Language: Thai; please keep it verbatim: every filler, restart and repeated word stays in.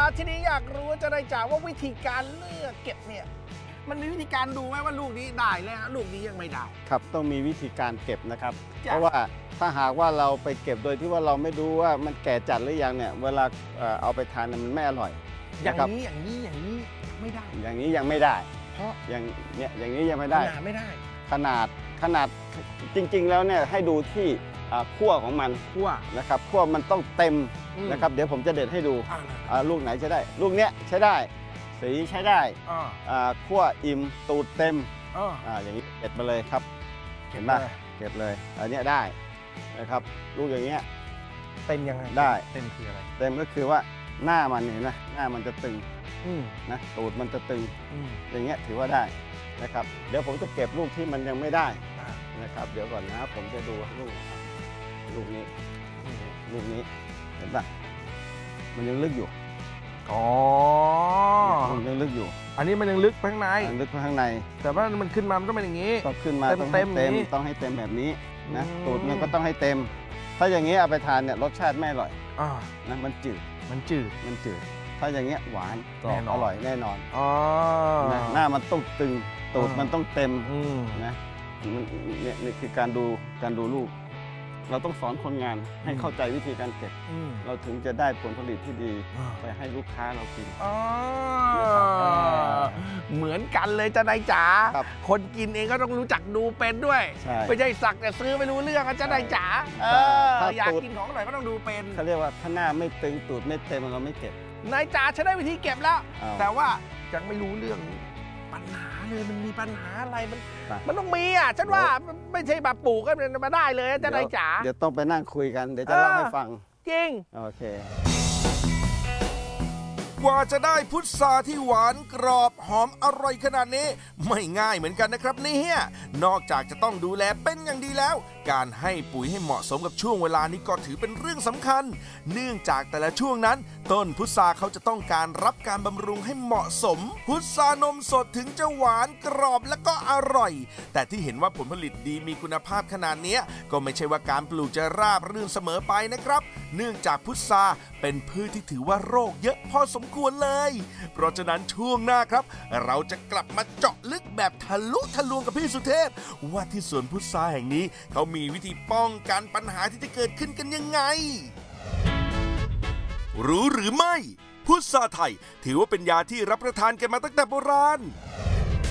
ทีนี้อยากรู้ว่าจะได้จ่าว่าวิธีการเลือกเก็บเนี่ยมันมีวิธีการดูไหมว่าลูกนี้ได้แล้วลูกนี้ยังไม่ได้ครับต้องมีวิธีการเก็บนะครับเพจ้ะราะว่าถ้าหากว่าเราไปเก็บโดยที่ว่าเราไม่ดูว่ามันแก่จัดหรือยังเนี่ยเวลาเอ่อเอาไปทานเนี่ยมันไม่อร่อยอย่างนะครับนี้อย่างนี้อย่างนี้ไม่ได้อย่างนี้ยังไม่ได้เพราะอย่างเนี้ยอย่างนี้ยังไม่ขได้นาดไม่ได้ขนาดขนาดจริงๆแล้วเนี่ยให้ดูที่อ่าขั้วของมันขั้วนะครับขั้วมันต้องเต็มอืมนะครับเดี๋ยวผมจะเด็ดให้ดูอ่าอ่าลูกไหนใช้ได้ลูกเนี้ยใช้ได้สีใช้ได้อ่าอ่าขั้วอิ่มตูดเต็มอ่าอ่าอย่างนี้เก็บมาเลยครับเห็นไหมเก็บเลยอันเนี้ยได้นะครับลูกอย่างเงี้ยเต็มยังไงได้เต็มคืออะไรเต็มก็คือว่าหน้ามันเห็นไหมหน้ามันจะตึงอืมนะตูดมันจะตึงอืมอย่างเงี้ยถือว่าได้นะครับเดี๋ยวผมจะเก็บลูกที่มันยังไม่ได้อ่านะครับเดี๋ยวก่อนนะผมจะดูลูกลูกนี้อืมลูกนี้เห็นปะมันยังลึกอยู่อ๋อมันยังลึกอยู่อันนี้มันยังลึกข้างในมันลึกข้างในแต่ว่ามันขึ้นมามันต้องเป็นอย่างนี้ต้องขึ้นมาเต็มต้องเต็ให้มเต็มนี้ต้องให้เต็มแบบนี้นะอืมตูดมันก็ต้องให้เต็ม ถ้าอย่างนี้เอาไปทานเนี่ยรสชาติไม่อร่อยอ่านะมันจืดมันจืดมันจืดถ้าอย่างเงี้ยหวานกรอแน่บนอนอร่อยแน่นอนอ๋อนะหน้ามันต้องตึงตูดอ่ามัมันต้องเต็มอืมนะมันเนี่ยนี่คือการดูการดูลูก เราต้องสอนคนงานให้เข้าใจวิธีการเก็บอืมเราถึงจะได้ผลผลิตที่ดีอ่าไปให้ลูกค้าเรากินอ๋อนะครับอ่าเหมือนกันเลยจ้านายจ๋าครับคนกินเองก็ต้องรู้จักดูเป็นด้วยใช่ไม่ใช่สักแต่ซื้อไม่รู้เรื่องอะจ้านายจ๋าเออถ้าอยากตูดกินของอร่อยก็ต้องดูเป็นเขาเรียกว่าถ้าหน้าไม่ตึงตูดไม่เต็มเราไม่เก็บนายจ๋าฉันได้วิธีเก็บแล้วอ้าวแต่ว่ายังไม่รู้เรื่องปัญหาเลยมันมีปัญหาอะไรมันไปมันต้องมีอ่ะฉันว่ามันไม่ใช่แบบปลูกก็มาได้เลยจ้านายจ๋าเดี๋ยวต้องไปนั่งคุยกันเดี๋ยวจะเล่าเออให้ฟังจริงโอเคกว่าจะได้พุทราที่หวานกรอบหอมอร่อยขนาดนี้ ไม่ง่ายเหมือนกันนะครับเนี่ยนอกจากจะต้องดูแลเป็นอย่างดีแล้ว การให้ปุ๋ยให้เหมาะสมกับช่วงเวลานี้ก็ถือเป็นเรื่องสำคัญ เนื่องจากแต่ละช่วงนั้น ต้นพุทราเขาจะต้องการรับการบำรุงให้เหมาะสม พุทรานมสดถึงจะหวานกรอบและก็อร่อย แต่ที่เห็นว่าผลผลิตดีมีคุณภาพขนาดนี้ก็ไม่ใช่ว่าการปลูกจะราบรื่นเสมอไปนะครับ เนื่องจากพุทราเป็นพืชที่ถือว่าโรคเยอะพอสมควรเลย เพราะฉะนั้นช่วงหน้าครับ เราจะกลับมาเจาะลึกแบบทะลุทะลวงกับพี่สุเทพ ว่าที่สวนพุทราแห่งนี้เขามีวิธีป้องกันปัญหาที่จะเกิดขึ้นกันยังไง รู้หรือไม่ พุทราไทยถือว่าเป็นยาที่รับประทานกันมาตั้งแต่โบราณ